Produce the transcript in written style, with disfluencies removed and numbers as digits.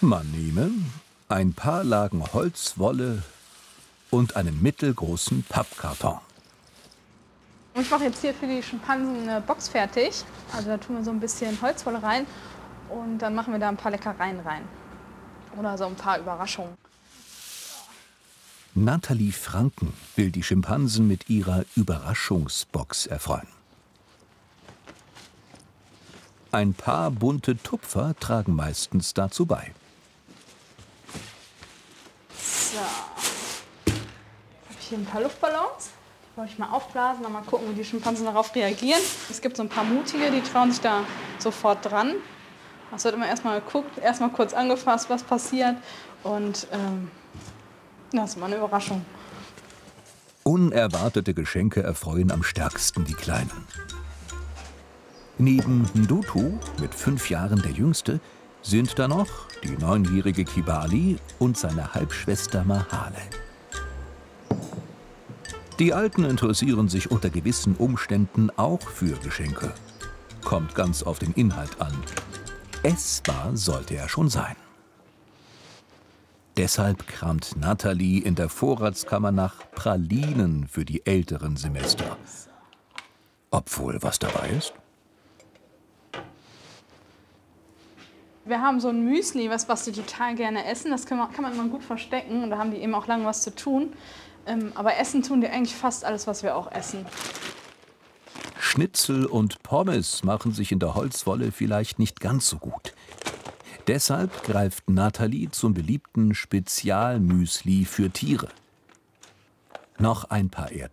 Man nehme ein paar Lagen Holzwolle und einen mittelgroßen Pappkarton. Ich mache jetzt hier für die Schimpansen eine Box fertig. Also da tun wir so ein bisschen Holzwolle rein und dann machen wir da ein paar Leckereien rein. Oder so ein paar Überraschungen. Nathalie Franken will die Schimpansen mit ihrer Überraschungsbox erfreuen. Ein paar bunte Tupfer tragen meistens dazu bei. So. Jetzt habe ich hier ein paar Luftballons. Die wollte ich mal aufblasen und mal gucken, wie die Schimpansen darauf reagieren. Es gibt so ein paar Mutige, die trauen sich da sofort dran. Es wird immer erstmal geguckt, erstmal kurz angefasst, was passiert. Und das ist mal eine Überraschung. Unerwartete Geschenke erfreuen am stärksten die Kleinen. Neben Ndutu, mit 5 Jahren der Jüngste, sind da noch die 9-jährige Kibali und seine Halbschwester Mahale. Die Alten interessieren sich unter gewissen Umständen auch für Geschenke. Kommt ganz auf den Inhalt an. Essbar sollte er schon sein. Deshalb kramt Nathalie in der Vorratskammer nach Pralinen für die älteren Semester. Obwohl, was dabei ist? Wir haben so ein Müsli, was die total gerne essen. Das kann man immer gut verstecken und da haben die eben auch lange was zu tun. Aber essen tun die eigentlich fast alles, was wir auch essen. Schnitzel und Pommes machen sich in der Holzwolle vielleicht nicht ganz so gut. Deshalb greift Nathalie zum beliebten Spezialmüsli für Tiere. Noch ein paar